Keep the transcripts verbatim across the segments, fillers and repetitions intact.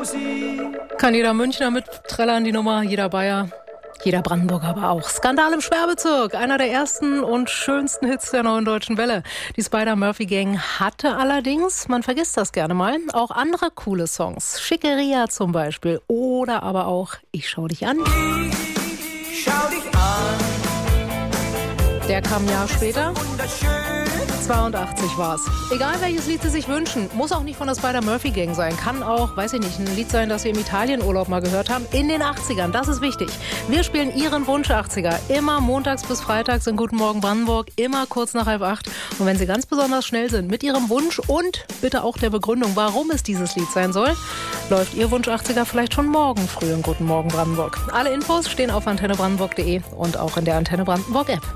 Kann jeder Münchner mitträllern, die Nummer, jeder Bayer, jeder Brandenburger aber auch. Skandal im Sperrbezirk, einer der ersten und schönsten Hits der neuen deutschen Welle. Die Spider-Murphy-Gang hatte allerdings, man vergisst das gerne mal, auch andere coole Songs. Schickeria zum Beispiel oder aber auch Ich schau dich an. Ich schau dich an. Der kam ein Jahr später. zweiundachtzig war's. Egal welches Lied Sie sich wünschen, muss auch nicht von der Spider-Murphy-Gang sein. Kann auch, weiß ich nicht, ein Lied sein, das Sie im Italienurlaub mal gehört haben. In den achtzigern, das ist wichtig. Wir spielen Ihren Wunsch achtziger. Immer montags bis freitags in Guten Morgen Brandenburg. Immer kurz nach halb acht. Und wenn Sie ganz besonders schnell sind mit Ihrem Wunsch und bitte auch der Begründung, warum es dieses Lied sein soll, läuft Ihr Wunsch achtziger vielleicht schon morgen früh in Guten Morgen Brandenburg. Alle Infos stehen auf antenne brandenburg punkt de und auch in der Antenne Brandenburg App.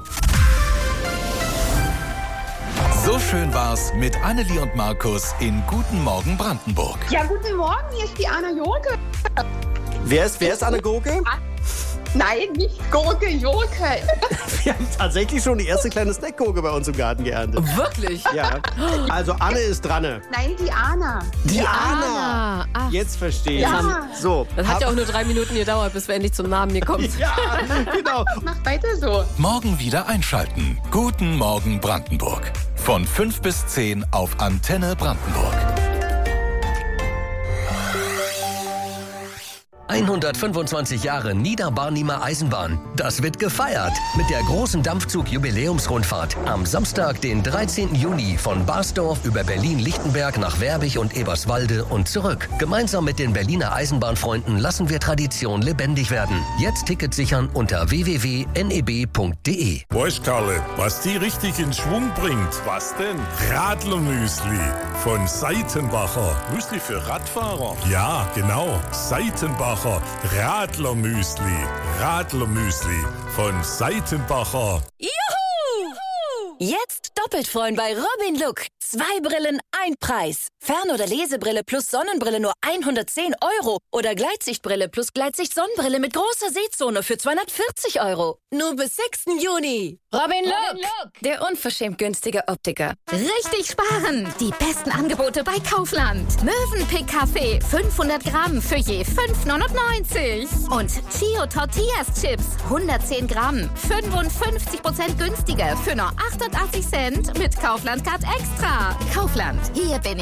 So schön war's mit Annelie und Markus in Guten Morgen Brandenburg. Ja, guten Morgen, hier ist die Anna Jurke. Wer ist, wer ist Anne Gurke? Nein, nicht Gurke, Jurke. Wir haben tatsächlich schon die erste kleine Snackgurke bei uns im Garten geerntet. Wirklich? Ja. Also Anne ist dran. Nein, die Anna. Die Anna. Anna. Ach. Jetzt verstehe ich. Ja. So. Das hat ja auch nur drei Minuten gedauert, bis wir endlich zum Namen hier kommen. Ja, genau. Mach weiter so. Morgen wieder einschalten. Guten Morgen Brandenburg. Von fünf bis zehn auf Antenne Brandenburg. hundertfünfundzwanzig Jahre Niederbarnimer Eisenbahn. Das wird gefeiert mit der großen Dampfzug-Jubiläumsrundfahrt am Samstag, den dreizehnten Juni von Basdorf über Berlin-Lichtenberg nach Werbig und Eberswalde und zurück. Gemeinsam mit den Berliner Eisenbahnfreunden lassen wir Tradition lebendig werden. Jetzt Tickets sichern unter w w w punkt n e b punkt d e. Weißt Karle, was die richtig in Schwung bringt? Was denn? Radlermüsli von Seitenbacher. Müsli für Radfahrer? Ja, genau. Seitenbacher Radlermüsli. Radlermüsli von Seitenbacher. Juhu! Jetzt doppelt freuen bei Robin Look. Zwei Brillen, ein Preis. Fern- oder Lesebrille plus Sonnenbrille nur hundertzehn Euro. Oder Gleitsichtbrille plus Gleitsicht-Sonnenbrille mit großer Sehzone für zweihundertvierzig Euro. Nur bis sechsten Juni. Robin Look, der unverschämt günstige Optiker. Richtig sparen! Die besten Angebote bei Kaufland. Mövenpick Kaffee fünfhundert Gramm für je fünf neunundneunzig. Und Chio Tortillas Chips hundertzehn Gramm, fünfundfünfzig Prozent günstiger für nur achtundachtzig Cent mit Kaufland Card Extra. Kaufland, hier bin ich.